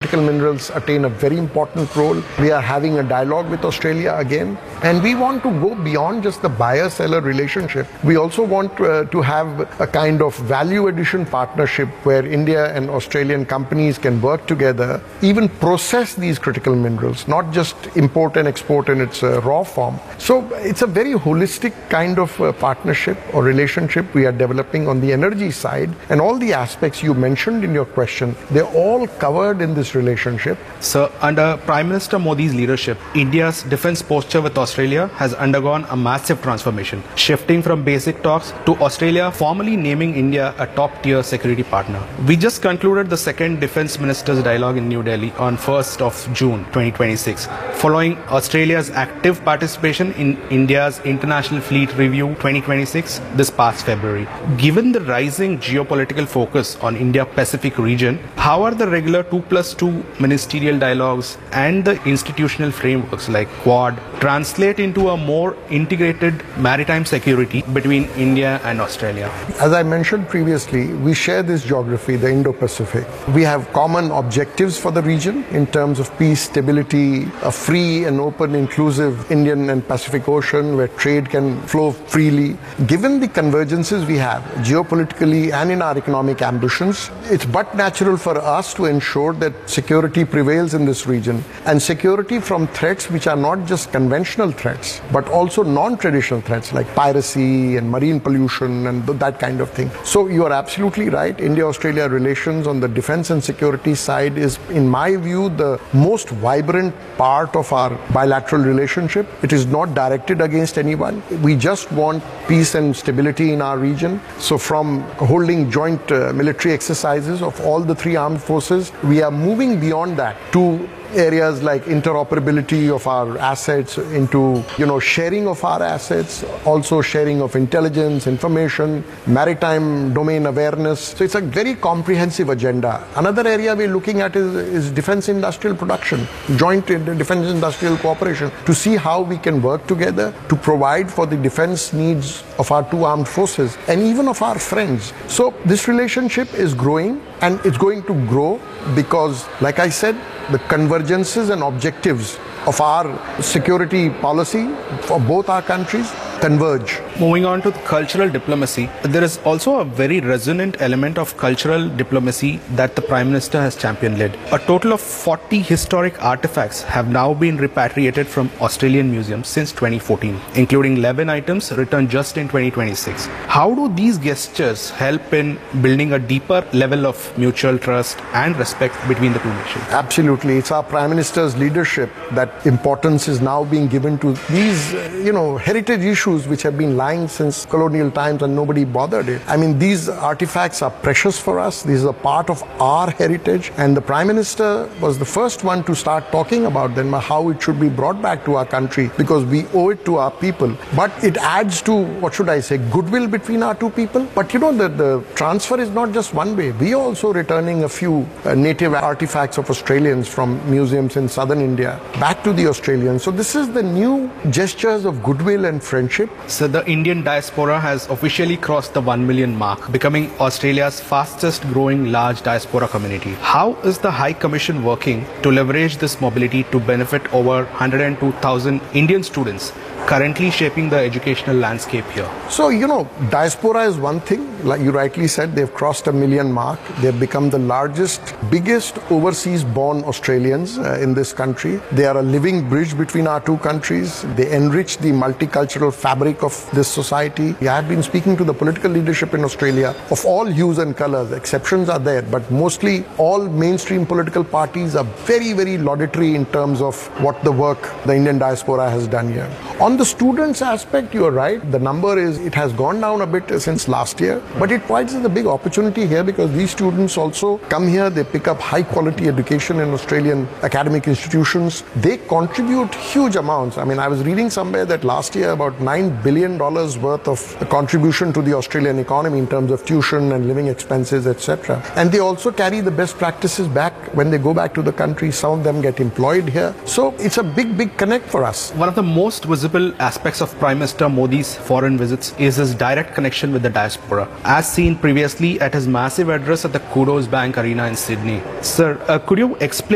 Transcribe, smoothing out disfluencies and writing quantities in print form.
critical minerals attain a very important role. We are having a dialogue with Australia again. And we want to go beyond just the buyer-seller relationship. We also want to have a kind of value addition partnership where India and Australian companies can work together, even process these critical minerals, not just import and export in its raw form. So it's a very holistic kind of partnership or relationship we are developing on the energy side, and all the aspects you mentioned in your question, they're all covered in this relationship. So under Prime Minister Modi's leadership, India's defense posture with Australia has undergone a massive transformation, shifting from basic talks to Australia formally naming India a top-tier security partner. We just concluded the second Defense Ministers' Dialogue in New Delhi on 1st of June 2026, following Australia's active participation in India's International Fleet Review 2026 this past February. Given the rising geopolitical focus on India-Pacific region, how are the regular 2+2 ministerial dialogues and the institutional frameworks like Quad translate into a more integrated maritime security between India and Australia? As I mentioned previously, we share this geography, the Indo-Pacific. We have common objectives for the region in terms of peace, stability, a free and open, inclusive Indian and Pacific Ocean where trade can flow freely. Given the convergences we have geopolitically and in our economic ambitions, it's but natural for us to ensure that security prevails in this region, and security from threats which are not just conventional threats but also non-traditional threats like piracy and marine pollution and that kind of thing. So you are absolutely right. India-Australia relations on the defense and security side is, in my view, the most vibrant part of our bilateral relationship. It is not directed against anyone. We just want peace and stability in our region. So from holding joint military exercises of all the three armed forces, we are moving beyond that to areas like interoperability of our assets into, sharing of our assets, also sharing of intelligence, information, maritime domain awareness. So it's a very comprehensive agenda. Another area we're looking at is defense industrial production, joint defense industrial cooperation, to see how we can work together to provide for the defense needs of our two armed forces and even of our friends. So this relationship is growing, and it's going to grow because, like I said, the convergences and objectives of our security policy for both our countries converge. Moving on to cultural diplomacy, there is also a very resonant element of cultural diplomacy that the Prime Minister has championed-led. A total of 40 historic artifacts have now been repatriated from Australian museums since 2014, including 11 items returned just in 2026. How do these gestures help in building a deeper level of mutual trust and respect between the two nations? Absolutely. It's our Prime Minister's leadership that importance is now being given to these, heritage issues which have been lying since colonial times and nobody bothered it. I mean, these artifacts are precious for us. These are part of our heritage, and the Prime Minister was the first one to start talking about them, how it should be brought back to our country, because we owe it to our people. But it adds to, goodwill between our two people. But the transfer is not just one way. We are also returning a few native artifacts of Australians from museums in southern India back to the Australians. So this is the new gestures of goodwill and friendship. So the Indian diaspora has officially crossed the 1 million mark, becoming Australia's fastest growing large diaspora community. How is the High Commission working to leverage this mobility to benefit over 102,000 Indian students currently shaping the educational landscape here? So, diaspora is one thing. Like you rightly said, they've crossed 1 million mark. They've become the biggest overseas born Australians in this country. They are a living bridge between our two countries. They enrich the multicultural fabric of this society. I have been speaking to the political leadership in Australia of all hues and colors. Exceptions are there, but mostly all mainstream political parties are very, very laudatory in terms of what the work the Indian diaspora has done here. On the students aspect, you're right. The number it has gone down a bit since last year, but it provides us a big opportunity here because these students also come here, they pick up high quality education in Australian academic institutions. They contribute huge amounts. I mean, I was reading somewhere that last year about $9 billion worth of contribution to the Australian economy in terms of tuition and living expenses, etc. And they also carry the best practices back when they go back to the country. Some of them get employed here. So it's a big connect for us. One of the most visible aspects of Prime Minister Modi's foreign visits is his direct connection with the diaspora, as seen previously at his massive address at the Kudos Bank Arena in Sydney. Sir, could you explain